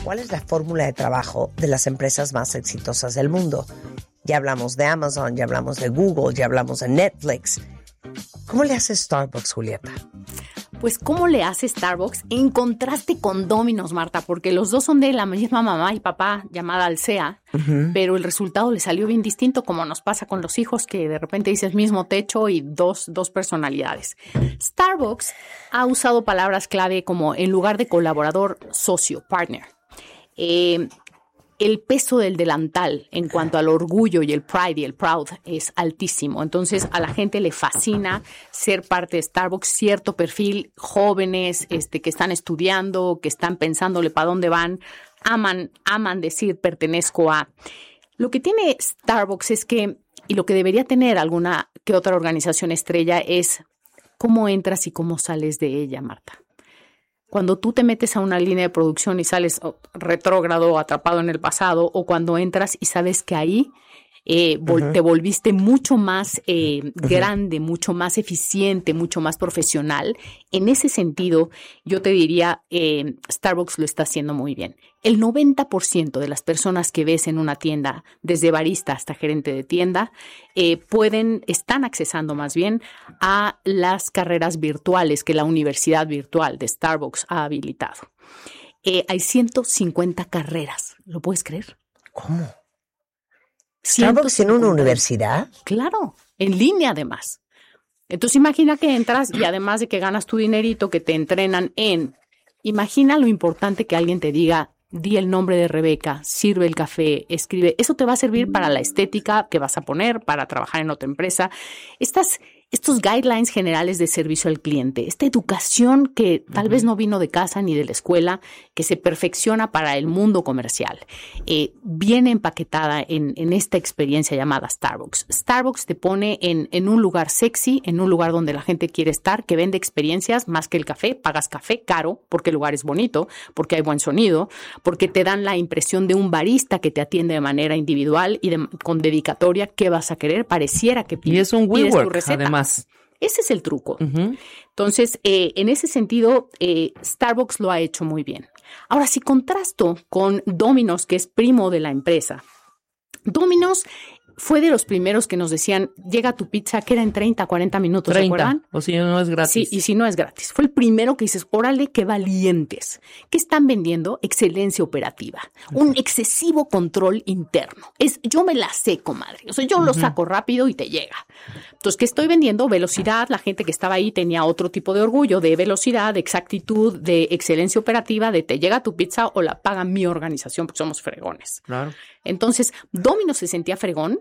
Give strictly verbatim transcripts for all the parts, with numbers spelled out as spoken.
¿cuál es la fórmula de trabajo de las empresas más exitosas del mundo? Ya hablamos de Amazon, ya hablamos de Google, ya hablamos de Netflix. ¿Cómo le hace Starbucks, Julieta? Pues, ¿cómo le hace Starbucks? En contraste con Domino's, Marta, porque los dos son de la misma mamá y papá llamada Alsea, uh-huh. pero el resultado le salió bien distinto, como nos pasa con los hijos, que de repente dices mismo techo y dos, dos personalidades. Starbucks ha usado palabras clave como, en lugar de colaborador, socio, partner. Eh, El peso del delantal en cuanto al orgullo y el pride y el proud es altísimo. Entonces, a la gente le fascina ser parte de Starbucks, cierto perfil, jóvenes este, que están estudiando, que están pensándole para dónde van, aman, aman decir pertenezco a. Lo que tiene Starbucks es que, y lo que debería tener alguna que otra organización estrella, es cómo entras y cómo sales de ella, Marta. Cuando tú te metes a una línea de producción y sales retrógrado, atrapado en el pasado, o cuando entras y sabes que ahí eh, vol- uh-huh. te volviste mucho más eh, uh-huh. grande, mucho más eficiente, mucho más profesional. En ese sentido, yo te diría, eh, Starbucks lo está haciendo muy bien. El noventa por ciento de las personas que ves en una tienda, desde barista hasta gerente de tienda, eh, pueden, están accesando más bien a las carreras virtuales que la universidad virtual de Starbucks ha habilitado. Eh, hay ciento cincuenta carreras, ¿lo puedes creer? ¿Cómo? ¿Starbucks tiene una universidad? Claro, en línea además. Entonces imagina que entras y además de que ganas tu dinerito, que te entrenan en... Imagina lo importante que alguien te diga, di el nombre de Rebeca, sirve el café, escribe. Eso te va a servir para la estética que vas a poner, para trabajar en otra empresa. Estas... Estos guidelines generales de servicio al cliente, esta educación que tal uh-huh. vez no vino de casa ni de la escuela, que se perfecciona para el mundo comercial, eh, viene empaquetada en, en esta experiencia llamada Starbucks. Starbucks te pone en, en un lugar sexy, en un lugar donde la gente quiere estar, que vende experiencias más que el café. Pagas café caro porque el lugar es bonito, porque hay buen sonido, porque te dan la impresión de un barista que te atiende de manera individual y de, con dedicatoria. ¿Qué vas a querer? Pareciera que pides, y es un pides WeWork, tu receta. Además. Ese es el truco. Uh-huh. Entonces, eh, en ese sentido, eh, Starbucks lo ha hecho muy bien. Ahora, si contrasto con Domino's, que es primo de la empresa, Domino's fue de los primeros que nos decían, llega tu pizza, que era en treinta, cuarenta minutos, treinta, ¿recuerdan? O si no es gratis. Sí, y si no es gratis. Fue el primero que dices, órale, qué valientes. ¿Qué están vendiendo? Excelencia operativa. Okay. Un excesivo control interno. Es, yo me la sé, comadre. O sea, yo uh-huh. lo saco rápido y te llega. Entonces, ¿qué estoy vendiendo? Velocidad. La gente que estaba ahí tenía otro tipo de orgullo, de velocidad, de exactitud, de excelencia operativa, de te llega tu pizza o la paga mi organización, porque somos fregones. Claro. Entonces, Domino's se sentía fregón,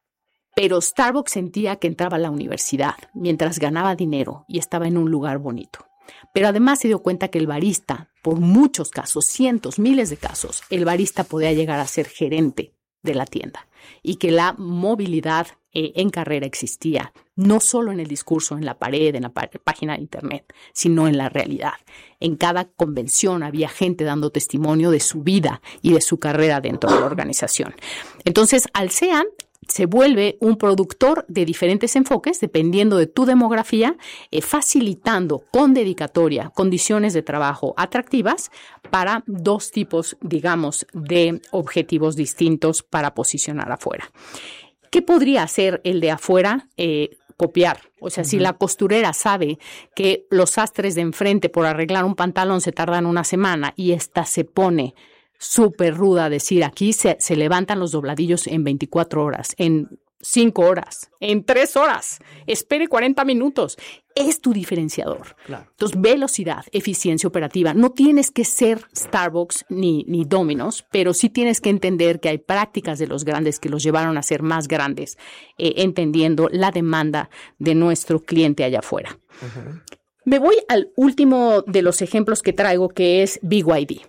pero Starbucks sentía que entraba a la universidad mientras ganaba dinero y estaba en un lugar bonito. Pero además se dio cuenta que el barista, por muchos casos, cientos, miles de casos, el barista podía llegar a ser gerente de la tienda y que la movilidad eh, en carrera existía, no solo en el discurso, en la pared, en la pá- página de internet, sino en la realidad. En cada convención había gente dando testimonio de su vida y de su carrera dentro de la organización. Entonces, Alsea se vuelve un productor de diferentes enfoques, dependiendo de tu demografía, eh, facilitando con dedicatoria condiciones de trabajo atractivas para dos tipos, digamos, de objetivos distintos para posicionar afuera. ¿Qué podría hacer el de afuera? Eh, copiar. O sea, uh-huh. si la costurera sabe que los sastres de enfrente por arreglar un pantalón se tardan una semana y esta se pone súper ruda, decir aquí se, se levantan los dobladillos en veinticuatro horas, en cinco horas, en tres horas, espere cuarenta minutos. Es tu diferenciador. Claro. Entonces, velocidad, eficiencia operativa. No tienes que ser Starbucks ni, ni Domino's, pero sí tienes que entender que hay prácticas de los grandes que los llevaron a ser más grandes, eh, entendiendo la demanda de nuestro cliente allá afuera. Uh-huh. Me voy al último de los ejemplos que traigo, que es B Y D.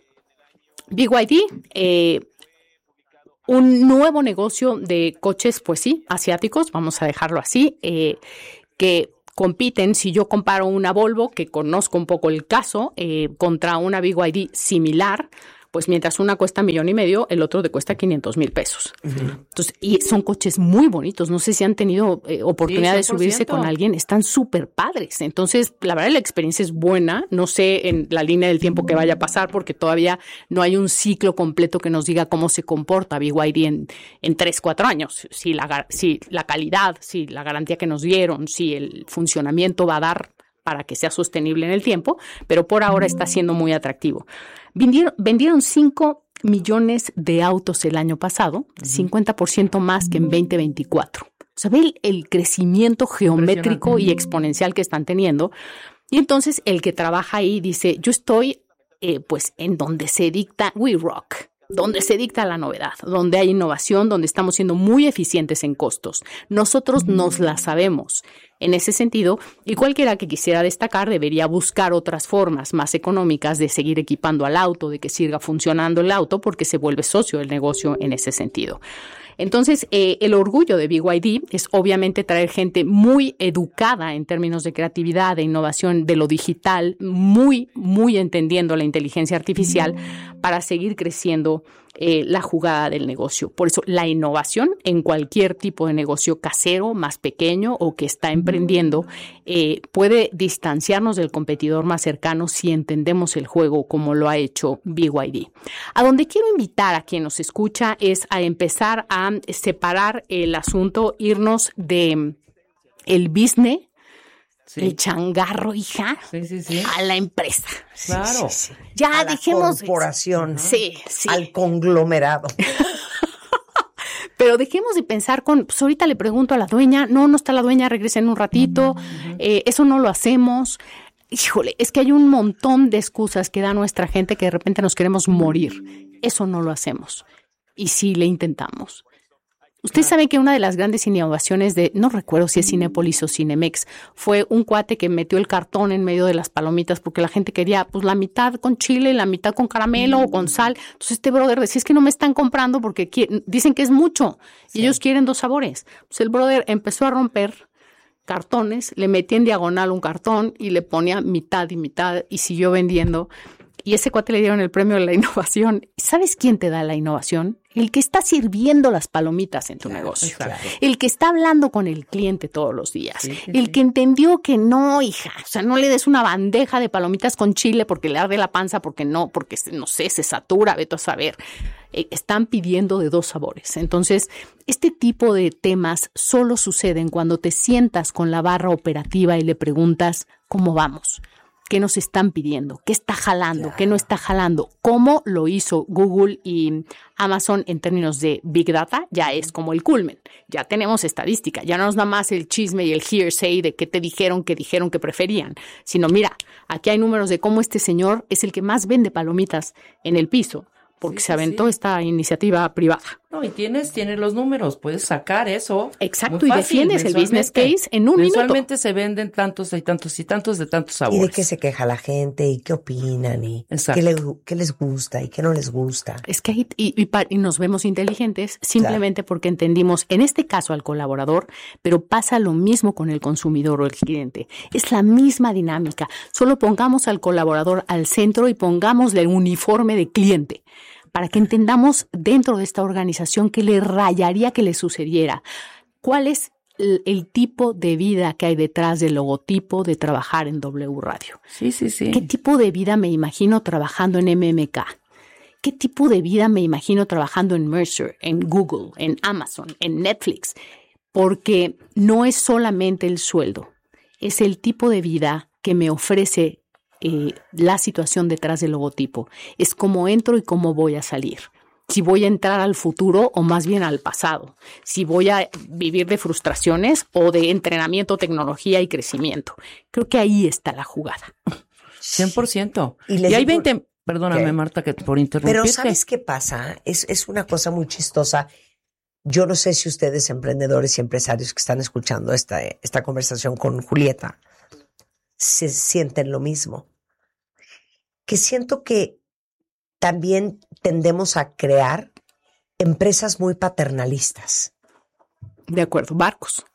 B Y D, eh, un nuevo negocio de coches, pues sí, asiáticos, vamos a dejarlo así, eh, que compiten, si yo comparo una Volvo, que conozco un poco el caso, eh, contra una B Y D similar, Pues mientras una cuesta millón y medio, el otro te cuesta quinientos mil pesos. Uh-huh. Entonces, y son coches muy bonitos. No sé si han tenido eh, oportunidad sí, de subirse con alguien. Están súper padres. Entonces, la verdad, la experiencia es buena. No sé en la línea del tiempo que vaya a pasar porque todavía no hay un ciclo completo que nos diga cómo se comporta B Y D en, en tres, cuatro años. Si la, si la calidad, si la garantía que nos dieron, si el funcionamiento va a dar para que sea sostenible en el tiempo, pero por ahora está siendo muy atractivo. Vendieron, vendieron cinco millones de autos el año pasado, uh-huh. cincuenta por ciento más que en veinte veinticuatro. O sea, ve el, el crecimiento geométrico y exponencial que están teniendo. Y entonces el que trabaja ahí dice, yo estoy eh, pues en donde se dicta We Rock, donde se dicta la novedad, donde hay innovación, donde estamos siendo muy eficientes en costos. Nosotros nos la sabemos. En ese sentido, y cualquiera que quisiera destacar debería buscar otras formas más económicas de seguir equipando al auto, de que siga funcionando el auto, porque se vuelve socio del negocio en ese sentido. Entonces, eh, el orgullo de B Y D es obviamente traer gente muy educada en términos de creatividad, de innovación, de lo digital, muy, muy entendiendo la inteligencia artificial para seguir creciendo eh, la jugada del negocio. Por eso, la innovación en cualquier tipo de negocio casero, más pequeño o que está emprendiendo, eh, puede distanciarnos del competidor más cercano si entendemos el juego como lo ha hecho B Y D. A donde quiero invitar a quien nos escucha es a empezar a separar el asunto, irnos de el business, sí. el changarro, hija, sí, sí, sí. a la empresa. Claro. Sí, sí, sí. Ya a dejemos. La corporación. Sí, sí. Al conglomerado. Pero dejemos de pensar con, pues ahorita le pregunto a la dueña, no, no está la dueña, regresen un ratito, uh-huh. eh, eso no lo hacemos. Híjole, es que hay un montón de excusas que da nuestra gente que de repente nos queremos morir. Eso no lo hacemos. Y sí le intentamos. Ustedes saben que una de las grandes innovaciones de, no recuerdo si es Cinépolis o Cinemex, fue un cuate que metió el cartón en medio de las palomitas porque la gente quería pues la mitad con chile, la mitad con caramelo o con sal. Entonces este brother decía, es que no me están comprando porque quieren, dicen que es mucho y sí. ellos quieren dos sabores. Pues el brother empezó a romper cartones, le metía en diagonal un cartón y le ponía mitad y mitad y siguió vendiendo. Y ese cuate le dieron el premio de la innovación. ¿Sabes quién te da la innovación? El que está sirviendo las palomitas en tu claro, negocio. Claro. El que está hablando con el cliente todos los días. Sí, sí, el sí. que entendió que no, hija, o sea, no le des una bandeja de palomitas con chile porque le arde la panza, porque no, porque, no sé, se satura, vete a saber. Eh, están pidiendo de dos sabores. Entonces, este tipo de temas solo suceden cuando te sientas con la barra operativa y le preguntas, ¿cómo vamos? ¿Qué nos están pidiendo? ¿Qué está jalando? Claro. ¿Qué no está jalando? ¿Cómo lo hizo Google y Amazon en términos de Big Data? Ya es como el culmen. Ya tenemos estadística. Ya no es nada más el chisme y el hearsay de qué te dijeron, qué dijeron que preferían. Sino, mira, aquí hay números de cómo este señor es el que más vende palomitas en el piso. Porque sí, se aventó sí. esta iniciativa privada. No, y tienes, tienes los números, puedes sacar eso. Exacto, y defiendes el business case en un minuto. Mensualmente se venden tantos y tantos y tantos de tantos sabores. Y de qué se queja la gente, y qué opinan, y qué, le, qué les gusta, y qué no les gusta. Es que y, y, y nos vemos inteligentes simplemente claro. porque entendimos, en este caso al colaborador, pero pasa lo mismo con el consumidor o el cliente. Es la misma dinámica. Solo pongamos al colaborador al centro y pongámosle el uniforme de cliente, para que entendamos dentro de esta organización qué le rayaría que le sucediera. ¿Cuál es el, el tipo de vida que hay detrás del logotipo de trabajar en W Radio? Sí, sí, sí. ¿Qué tipo de vida me imagino trabajando en M M K? ¿Qué tipo de vida me imagino trabajando en Mercer, en Google, en Amazon, en Netflix? Porque no es solamente el sueldo, es el tipo de vida que me ofrece Eh, la situación detrás del logotipo. Es cómo entro y cómo voy a salir. Si voy a entrar al futuro o más bien al pasado. Si voy a vivir de frustraciones o de entrenamiento, tecnología y crecimiento. Creo que ahí está la jugada. cien por ciento. Y, y hay veinte... Por... Perdóname, ¿qué? Marta, que por interrumpirte. Pero ¿sabes qué pasa? Es, es una cosa muy chistosa. Yo no sé si ustedes, emprendedores y empresarios que están escuchando esta, esta conversación con Julieta, se sienten lo mismo. Que siento que también tendemos a crear empresas muy paternalistas. De acuerdo, barcos.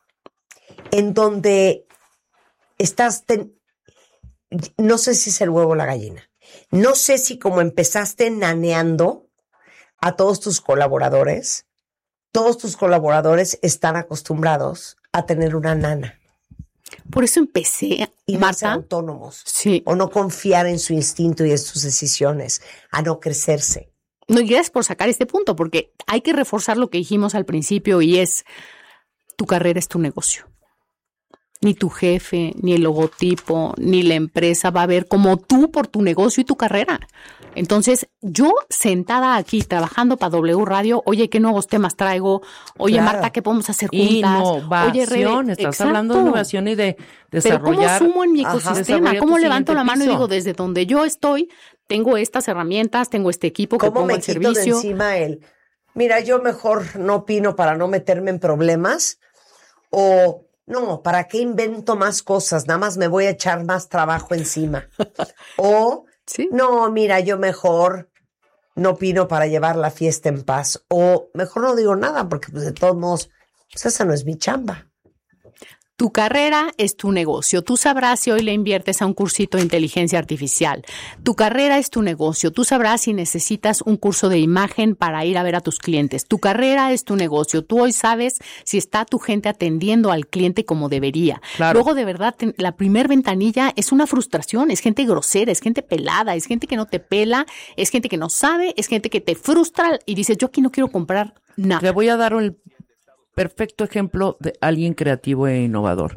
En donde estás, ten... no sé si es el huevo o la gallina. No sé si como empezaste naneando a todos tus colaboradores, todos tus colaboradores están acostumbrados a tener una nana. Por eso empecé, y no ser autónomos. Sí. O no confiar en su instinto y en sus decisiones, a no crecerse. No, y gracias por sacar este punto, porque hay que reforzar lo que dijimos al principio y es, tu carrera es tu negocio. Ni tu jefe, ni el logotipo, ni la empresa va a ver como tú por tu negocio y tu carrera. Entonces, yo sentada aquí trabajando para W Radio, oye, ¿qué nuevos temas traigo? Oye, claro. Marta, ¿qué podemos hacer juntas? Innovación, oye, Rebe, estás exacto. hablando de innovación y de desarrollar. Pero ¿cómo sumo en mi ecosistema? Ajá, ¿Cómo levanto la mano piso? y digo, desde donde yo estoy, tengo estas herramientas, tengo este equipo que pongo al servicio? ¿Cómo me quito de encima él? Mira, yo mejor no opino para no meterme en problemas, o no, ¿para qué invento más cosas? Nada más me voy a echar más trabajo encima. O, ¿sí? No, mira, yo mejor no opino para llevar la fiesta en paz. O mejor no digo nada, porque pues, de todos modos, pues esa no es mi chamba. Tu carrera es tu negocio. Tú sabrás si hoy le inviertes a un cursito de inteligencia artificial. Tu carrera es tu negocio. Tú sabrás si necesitas un curso de imagen para ir a ver a tus clientes. Tu carrera es tu negocio. Tú hoy sabes si está tu gente atendiendo al cliente como debería. Claro. Luego, de verdad, la primer ventanilla es una frustración. Es gente grosera, es gente pelada, es gente que no te pela, es gente que no sabe, es gente que te frustra y dices, yo aquí no quiero comprar nada. Le voy a dar el perfecto ejemplo de alguien creativo e innovador.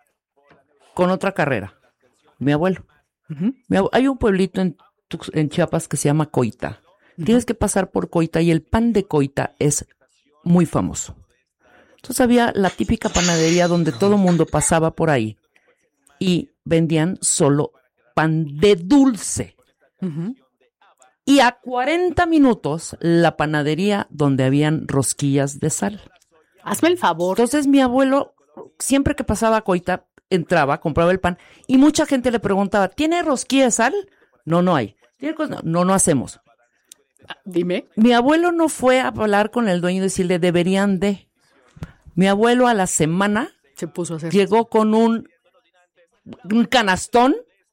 Con otra carrera. Mi abuelo. Uh-huh. Mi abuelo. Hay un pueblito en, en Chiapas que se llama Coita. Uh-huh. Tienes que pasar por Coita y el pan de Coita es muy famoso. Entonces había la típica panadería donde todo mundo pasaba por ahí y vendían solo pan de dulce. Uh-huh. Y a cuarenta minutos la panadería donde habían rosquillas de sal. Hazme el favor. Entonces mi abuelo, siempre que pasaba a Coita, entraba, compraba el pan y mucha gente le preguntaba, ¿tiene rosquilla de sal? No, no hay. ¿Tiene cosas? No, no hacemos. Dime. Mi abuelo no fue a hablar con el dueño y decirle, deberían de. Mi abuelo a la semana se puso a hacer. Llegó con un, un canastón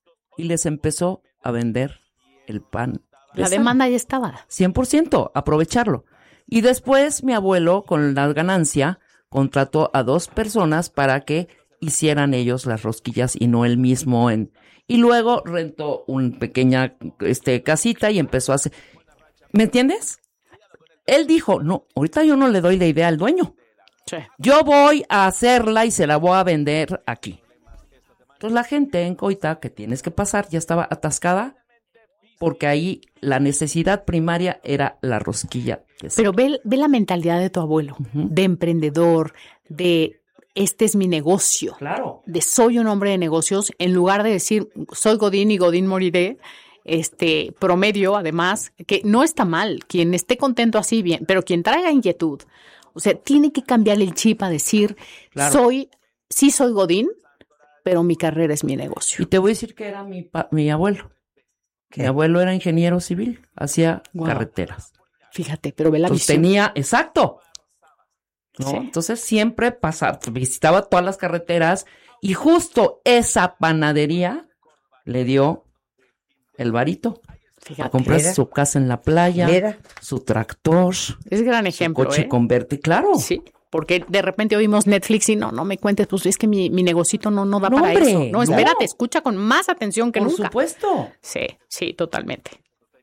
y les empezó a vender el pan. De la sal. Demanda ya estaba. cien por ciento, aprovecharlo. Y después mi abuelo, con la ganancia, contrató a dos personas para que hicieran ellos las rosquillas y no él mismo. En, y luego rentó una pequeña este, casita y empezó a hacer... ¿Me entiendes? Él dijo, no, ahorita yo no le doy la idea al dueño. Sí. Yo voy a hacerla y se la voy a vender aquí. Entonces la gente en Coita, que tienes que pasar, ya estaba atascada. Porque ahí la necesidad primaria era la rosquilla. Pero ve, ve la mentalidad de tu abuelo, uh-huh. de emprendedor, de este es mi negocio, claro. de soy un hombre de negocios, en lugar de decir soy Godín y Godín moriré, este promedio además, que no está mal, quien esté contento así bien, pero quien traiga inquietud, o sea, tiene que cambiar el chip a decir claro. soy, sí soy Godín, pero mi carrera es mi negocio. Y te voy a decir que era mi, pa- mi abuelo. ¿Qué? Mi abuelo era ingeniero civil, hacía wow. carreteras. Fíjate, pero ve la Entonces visión. tenía, exacto. ¿No? Sí. Entonces siempre pasaba, visitaba todas las carreteras y justo esa panadería le dio el varito. Fíjate. A comprarse Mira. su casa en la playa, Mira. su tractor. Es gran ejemplo, su coche ¿eh? converte, claro. Sí. Porque de repente oímos Netflix y no, no me cuentes, pues es que mi, mi negocito no, no da no, para hombre, eso. No, no, espérate, escucha con más atención que Por nunca. Por supuesto. Sí, sí, totalmente.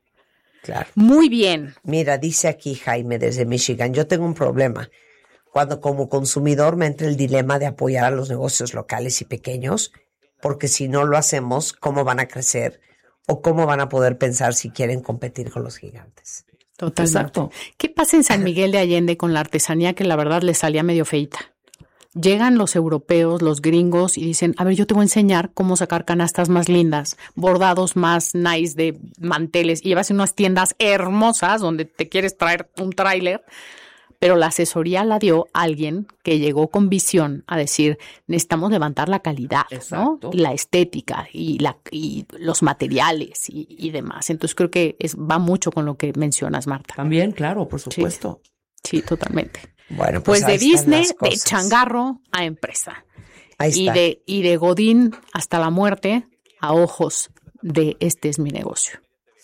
Claro. Muy bien. Mira, dice aquí Jaime desde Michigan, yo tengo un problema. Cuando como consumidor me entra el dilema de apoyar a los negocios locales y pequeños, porque si no lo hacemos, ¿cómo van a crecer? ¿O cómo van a poder pensar si quieren competir con los gigantes? Totalmente. Exacto. ¿Qué pasa en San Miguel de Allende con la artesanía que la verdad le salía medio feita? Llegan los europeos, los gringos y dicen, a ver, yo te voy a enseñar cómo sacar canastas más lindas, bordados más nice de manteles. Y llevas unas tiendas hermosas donde te quieres traer un tráiler, pero la asesoría la dio alguien que llegó con visión a decir, necesitamos levantar la calidad, ¿no? La estética y, la, y los materiales y, y demás. Entonces creo que es, va mucho con lo que mencionas, Marta. También, claro, por supuesto. Sí, sí, totalmente. Bueno, pues, pues de Disney, de changarro a empresa. Ahí y está. de y de Godín hasta la muerte a ojos de Este es mi negocio.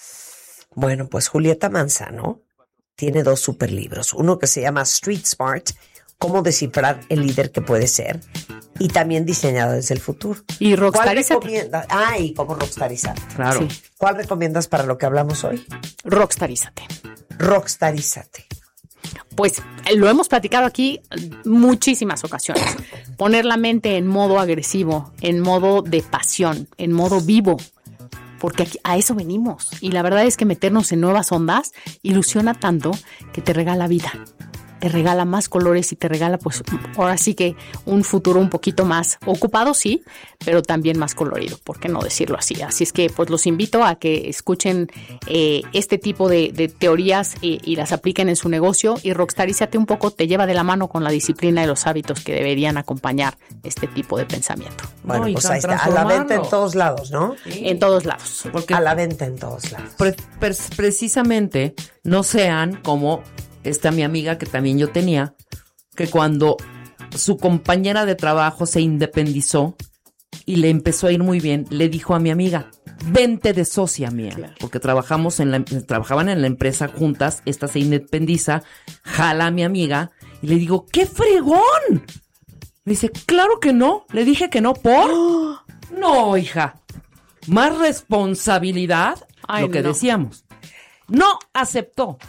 Bueno, pues Julieta Manzano tiene dos super libros. Uno que se llama Street Smart, cómo descifrar el líder que puede ser, y también Diseñadores del futuro. Y ¿Cuál Rockstarizate. recomiendas? Ah, y cómo Rockstarizate. Claro. Sí. ¿Cuál recomiendas para lo que hablamos hoy? Rockstarizate. Rockstarizate. Pues lo hemos platicado aquí muchísimas ocasiones. Poner la mente en modo agresivo, en modo de pasión, en modo vivo. Porque aquí, a eso venimos. Y la verdad es que meternos en nuevas ondas ilusiona tanto que te regala vida. Te regala más colores y te regala, pues, ahora sí que un futuro un poquito más ocupado, sí, pero también más colorido, ¿por qué no decirlo así? Así es que, pues, los invito a que escuchen eh, este tipo de, de teorías y, y las apliquen en su negocio. Y Rockstarizate un poco te lleva de la mano con la disciplina y los hábitos que deberían acompañar este tipo de pensamiento. Bueno, No, y pues ahí está, a la venta en todos lados, ¿no? Sí. En todos lados. Porque A la venta en todos lados. pre- pre- precisamente no sean como esta mi amiga que también yo tenía, que cuando su compañera de trabajo se independizó y le empezó a ir muy bien, le dijo a mi amiga, vente de socia mía, Claro. porque trabajamos en la, trabajaban en la empresa juntas, esta se independiza, jala a mi amiga y le digo, ¡qué fregón! Me dice, claro que no, le dije que no, ¿por? No, hija, más responsabilidad, Ay, lo que no. decíamos. No aceptó.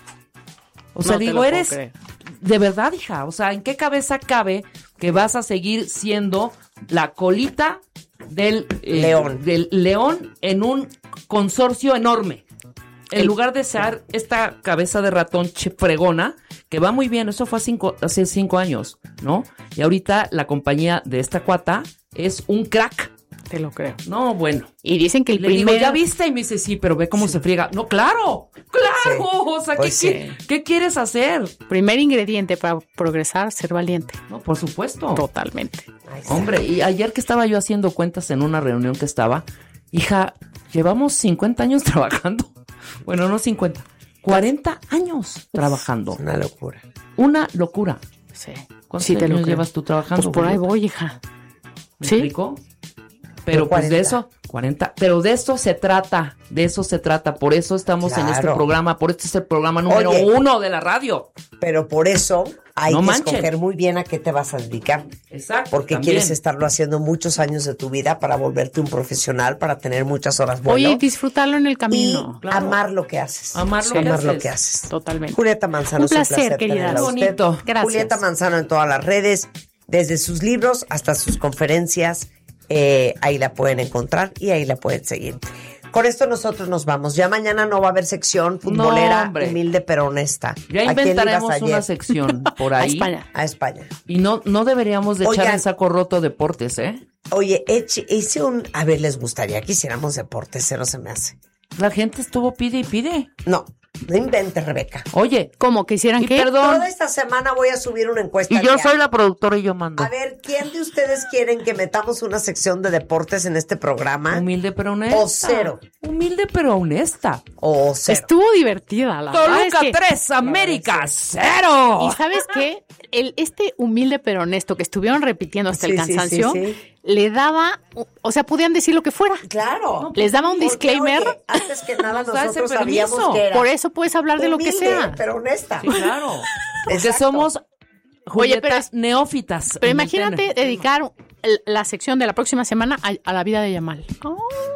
O sea, No te digo, lo puedo eres creer. de verdad, hija. O sea, ¿en qué cabeza cabe que vas a seguir siendo la colita del eh, León. del león en un consorcio enorme? En El- lugar de ser esta cabeza de ratón che- fregona, que va muy bien, eso fue cinco, hace cinco años, ¿no? Y ahorita la compañía de esta cuata es un crack. Te lo creo. No, bueno. Y dicen que el Le primer... digo, ¿ya viste? Y me dice, sí, pero ve cómo se friega. No, claro, claro. Sí. O sea, Pues ¿qué, qué, qué quieres hacer? primer ingrediente para progresar, ser valiente. No, por supuesto. Totalmente. Ahí está. Hombre, y ayer que estaba yo haciendo cuentas en una reunión que estaba, hija, llevamos cincuenta años trabajando. Bueno, no cincuenta, cuarenta años trabajando. Una locura. Una locura. Sí. ¿Cuántos Sí, te lo años creo. llevas tú trabajando? Pues por ahí Julieta? voy, hija. ¿Me ¿Sí? explico? Pero Yo pues de cuarenta. eso, cuarenta, pero de eso se trata, de eso se trata, por eso estamos en este Claro. programa, por este es el programa número Oye. uno de la radio. Pero por eso hay No que manchen. escoger muy bien a qué te vas a dedicar. Exacto. Porque también. quieres estarlo haciendo muchos años de tu vida para volverte un profesional, para tener muchas horas vuelo. Oye, disfrutarlo en el y camino. claro. amar lo que haces. Amar lo que Amar lo haces. que haces. Totalmente. Julieta Manzano, Un es un placer, placer querida. tenerla a usted. Bonito. Gracias. Julieta Manzano en todas las redes, desde sus libros hasta sus conferencias, eh, ahí la pueden encontrar y ahí la pueden seguir. Con esto nosotros nos vamos. Ya mañana no va a haber sección futbolera, No, hombre. humilde pero honesta. Ya ¿A quién le ibas inventaremos ayer? una sección por A ahí. España. A España. Y no, no deberíamos de echar Oigan. en saco roto deportes, ¿eh? Oye, eche- hice un... A ver, les gustaría que hiciéramos deportes, cero se me hace. La gente estuvo pide y pide. No, no inventes, Rebeca. Oye, ¿Cómo? ¿Que hicieran y qué? perdón, Toda esta semana voy a subir una encuesta. y yo diaria. soy la productora y yo mando. A ver, ¿quién de ustedes quieren que metamos una sección de deportes en este programa? Humilde pero honesta. O cero. Humilde pero honesta. O cero. Estuvo divertida, la verdad es Toluca que- tres, América cero. Y ¿sabes qué? El, este humilde pero honesto que estuvieron repitiendo hasta Sí, el sí, cansancio, sí, sí. le daba, o sea, podían decir lo que fuera. Claro. Les daba un Porque, disclaimer. oye, antes que nada Nos da ese nosotros sabíamos permiso. que era Por eso puedes hablar de lo que humilde, sea. pero honesta. Sí, claro. Porque Exacto. somos Julieta, pero es- neófitas. Pero en el imagínate tema. dedicar el- la sección de la próxima semana a, a la vida de Yamal. Oh.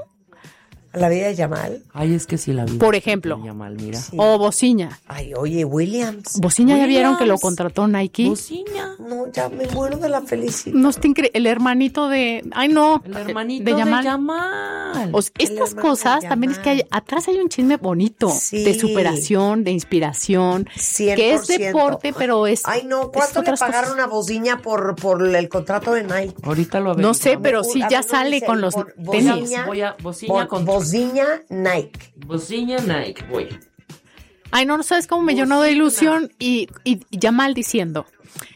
La vida de Yamal. Ay, es que sí la vi. Por ejemplo. Yamal, mira. Sí. O Bociña. Ay, oye, Williams. Bociña ya vieron que lo Williams. contrató Nike. Bociña. No, ya me muero de la felicidad. No está incre- el hermanito de, ay no, El hermanito de de Yamal. Yamal. O sea, El estas hermano cosas de también es que hay, Yamal. atrás hay un chisme bonito Sí. de superación, de inspiración, cien que por es ciento. deporte, pero es. Ay, no, es ¿cuánto le otras pagaron cosas. a Bociña por, por el contrato de Nike? Ahorita lo No averiguamos. sé, pero sí A ya ver, no sale dice con ahí, los por- tenis. Bociña, Voy a Bociña por- con Bociña Nike. Bociña Nike, voy. Ay, no, no sabes cómo me llenó de ilusión y, y Yamal diciendo,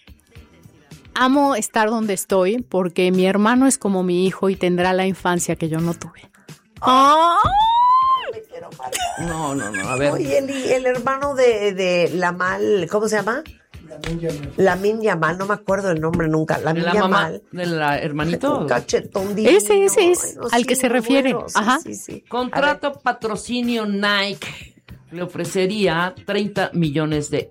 amo estar donde estoy porque mi hermano es como mi hijo y tendrá la infancia que yo no tuve. ¡Ah! Me quiero matar. No, no, no, a ver. Oye, el, el hermano de, de la mal, ¿cómo se llama? Lamin Yamal, no me acuerdo el nombre nunca. Lamin ¿De la Yamal. mamá, del hermanito? Un cachetón divino. Ese, ese es Ay, no, al sí, que se muy refiere. bueno. Sí, Ajá. sí, sí. Contrato patrocinio Nike. Le ofrecería treinta millones de